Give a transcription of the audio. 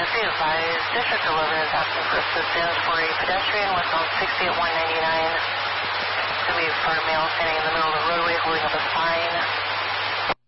be advised, District 11 is asking for assistance for a pedestrian west on 60 at 199. To be for a male standing in the middle of the roadway holding up a sign.